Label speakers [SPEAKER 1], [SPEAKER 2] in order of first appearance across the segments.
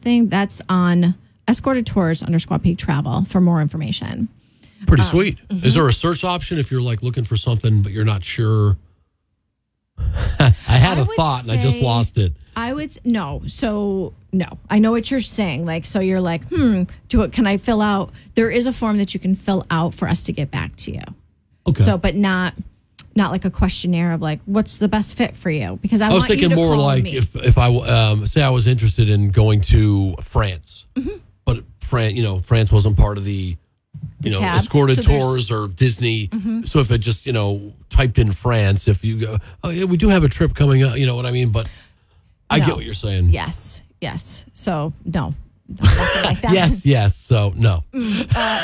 [SPEAKER 1] thing, that's on Escorted Tours under Squaw Peak Travel for more information.
[SPEAKER 2] Pretty sweet. Mm-hmm. Is there a search option if you're like looking for something, but you're not sure? I had a thought and I just lost it.
[SPEAKER 1] No. So no, I know what you're saying. Like, so you're like, can I fill out? There is a form that you can fill out for us to get back to you.
[SPEAKER 2] Okay.
[SPEAKER 1] So, but not like a questionnaire of like, what's the best fit for you? Because I
[SPEAKER 2] was
[SPEAKER 1] want you
[SPEAKER 2] thinking
[SPEAKER 1] to
[SPEAKER 2] more
[SPEAKER 1] call
[SPEAKER 2] like
[SPEAKER 1] me.
[SPEAKER 2] if I say I was interested in going to France, but France wasn't part of the
[SPEAKER 1] tab.
[SPEAKER 2] Escorted Tours or Disney. So if it just, typed in France, if you go, oh yeah, we do have a trip coming up, you know what I mean? But I get what you're saying.
[SPEAKER 1] Yes. So no, nothing like that.
[SPEAKER 2] yes. So no.
[SPEAKER 1] No.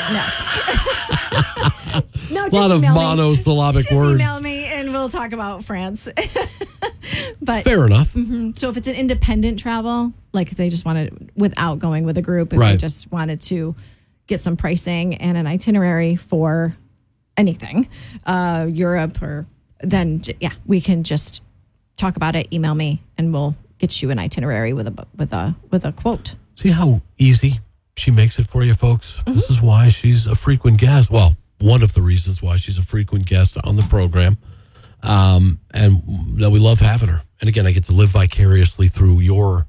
[SPEAKER 1] No,
[SPEAKER 2] a lot of monosyllabic words.
[SPEAKER 1] Just email me and we'll talk about France. But
[SPEAKER 2] fair enough.
[SPEAKER 1] So if it's an independent travel, like if they just wanted without going with a group, if they just wanted to get some pricing and an itinerary for anything, Europe, or then we can just talk about it. Email me and we'll get you an itinerary with a quote. See how easy she makes it for you, folks. This is why she's a frequent guest. Well, one of the reasons why she's a frequent guest on the program, and that we love having her. And again, I get to live vicariously through your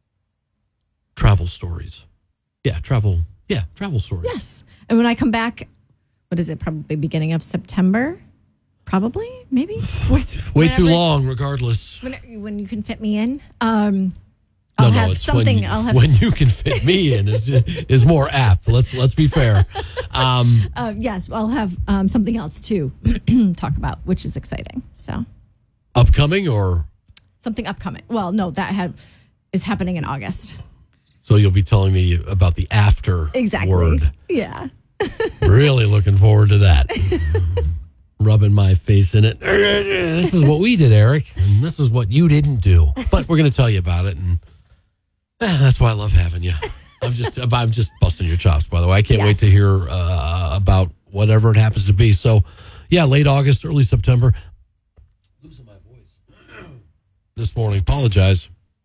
[SPEAKER 1] travel stories. Travel stories. Yes. And when I come back, what is it? Probably beginning of September. Probably, maybe. Way too long, regardless. When you can fit me in. I'll have something. When you can fit me in is more apt. Let's be fair. Yes, I'll have something else to talk about, which is exciting. So, upcoming or something upcoming? Well, no, that is happening in August. So you'll be telling me about the after word. Yeah. Really looking forward to that. Rubbing my face in it. This is what we did, Eric, and this is what you didn't do. But we're going to tell you about it, and that's why I love having you. I'm just busting your chops, by the way. I can't wait to hear about whatever it happens to be. So, late August, early September. Losing my voice this morning. Apologize.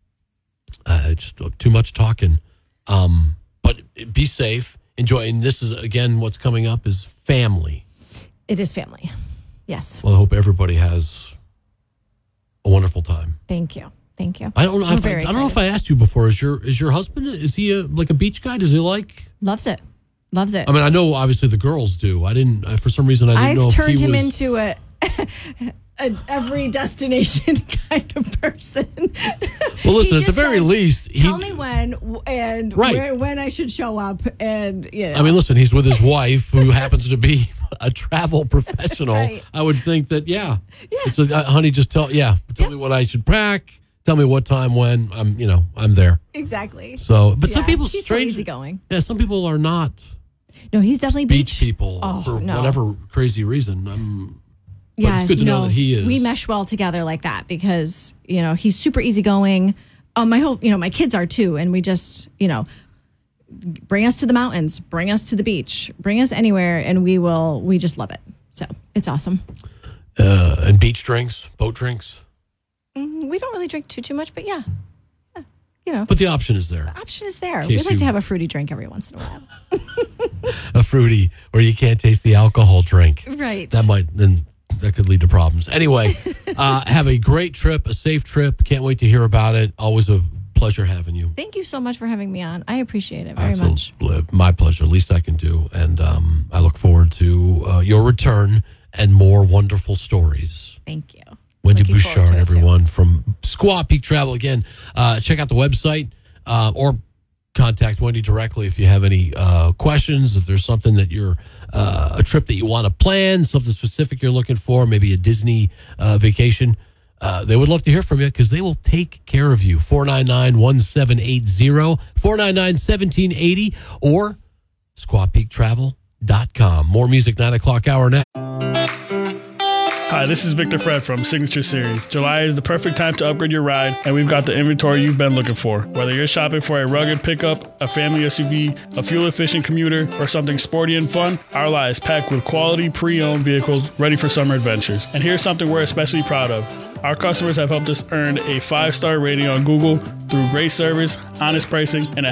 [SPEAKER 1] Just too much talking. But be safe. Enjoy. And this is, again, what's coming up is family. It is family. Yes. Well, I hope everybody has a wonderful time. Thank you. I don't know. I don't know if I asked you before. Is your husband? Is he like a beach guy? Does he loves it? I mean, I know obviously the girls do. I didn't. For some reason, I didn't know. I've turned him into a every destination kind of person. Well, listen. At the very least, tell me when and when I should show up. And I mean, listen. He's with his wife, who happens to be a travel professional. Right. I would think that. It's honey, just tell me what I should pack. Tell me what time, when I'm there. Exactly. So, but some people he's so easygoing. Yeah, some people are not. No, he's definitely beach people for whatever crazy reason. It's good to know that he is. We mesh well together like that because he's super easygoing. My kids are too, and we just bring us to the mountains, bring us to the beach, bring us anywhere, and we just love it. So it's awesome. And beach drinks, boat drinks. We don't really drink too much, but But the option is there. The option is there. We like to have a fruity drink every once in a while. A fruity, or you can't taste the alcohol drink. Right. That could lead to problems. Anyway, have a great trip, a safe trip. Can't wait to hear about it. Always a pleasure having you. Thank you so much for having me on. I appreciate it very much. My pleasure. Least I can do. And I look forward to your return and more wonderful stories. Thank you. Wendy Bouchard, everyone, from Squaw Peak Travel. Again, check out the website or contact Wendy directly if you have any questions. If there's something that you're a trip that you want to plan, something specific you're looking for, maybe a Disney vacation, they would love to hear from you because they will take care of you. 499-1780, 499-1780, or squawpeaktravel.com. More music, 9 o'clock hour now.
[SPEAKER 3] Hi, this is Victor Fred from Signature Series. July is the perfect time to upgrade your ride, and we've got the inventory you've been looking for. Whether you're shopping for a rugged pickup, a family SUV, a fuel-efficient commuter, or something sporty and fun, our lot is packed with quality pre-owned vehicles ready for summer adventures. And here's something we're especially proud of. Our customers have helped us earn a 5-star rating on Google through great service, honest pricing, and a